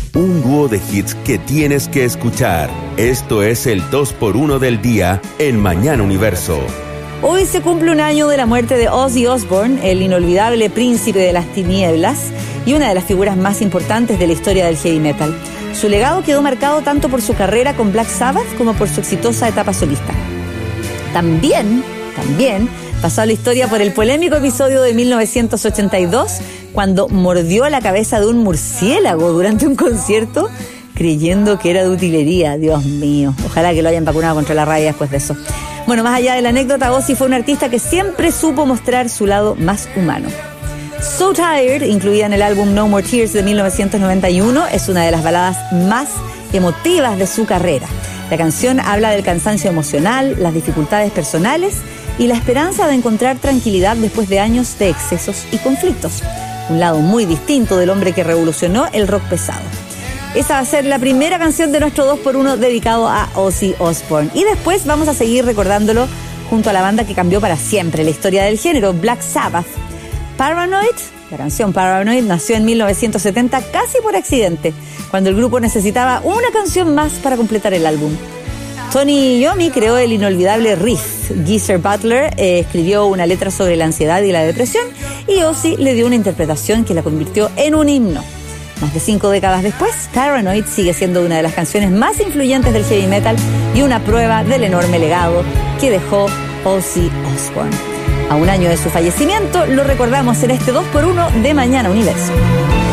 Un dúo de hits que tienes que escuchar. Esto es el 2x1 del día en Mañana Universo. Hoy se cumple un año de la muerte de Ozzy Osbourne, el inolvidable príncipe de las tinieblas y una de las figuras más importantes de la historia del heavy metal. Su legado quedó marcado tanto por su carrera con Black Sabbath como por su exitosa etapa solista. También pasó a la historia por el polémico episodio de 1982, cuando mordió la cabeza de un murciélago durante un concierto, creyendo que era de utilería. Dios mío, ojalá que lo hayan vacunado contra la rabia después de eso. Bueno, más allá de la anécdota, Ozzy fue un artista que siempre supo mostrar su lado más humano. So Tired, incluida en el álbum No More Tears de 1991, es una de las baladas más emotivas de su carrera. La canción habla del cansancio emocional, las dificultades personales y la esperanza de encontrar tranquilidad después de años de excesos y conflictos. Un lado muy distinto del hombre que revolucionó el rock pesado. Esa va a ser la primera canción de nuestro 2x1 dedicado a Ozzy Osbourne. Y después vamos a seguir recordándolo junto a la banda que cambió para siempre la historia del género, Black Sabbath. Paranoid, la canción Paranoid, nació en 1970 casi por accidente, cuando el grupo necesitaba una canción más para completar el álbum. Tony Iommi creó el inolvidable riff. Geezer Butler escribió una letra sobre la ansiedad y la depresión, y Ozzy le dio una interpretación que la convirtió en un himno. Más de 5 décadas después, Paranoid sigue siendo una de las canciones más influyentes del heavy metal y una prueba del enorme legado que dejó Ozzy Osbourne. A un año de su fallecimiento, lo recordamos en este 2x1 de Mañana Universo.